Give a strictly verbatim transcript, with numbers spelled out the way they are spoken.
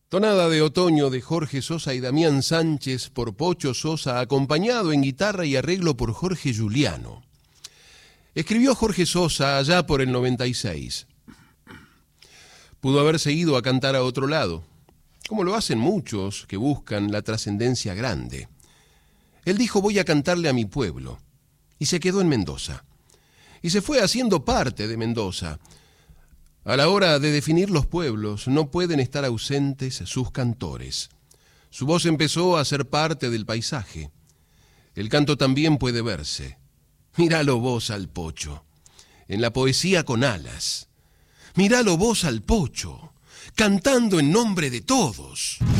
Tonada de otoño de Jorge Sosa y Damián Sánchez por Pocho Sosa, acompañado en guitarra y arreglo por Jorge Giuliano. Escribió Jorge Sosa allá por el noventa y seis. Pudo haberse ido a cantar a otro lado, como lo hacen muchos que buscan la trascendencia grande. Él dijo: voy a cantarle a mi pueblo, y se quedó en Mendoza. Y se fue haciendo parte de Mendoza. A la hora de definir los pueblos, no pueden estar ausentes sus cantores. Su voz empezó a ser parte del paisaje. El canto también puede verse. Míralo vos al Pocho, en la poesía con alas. Míralo vos al Pocho, cantando en nombre de todos.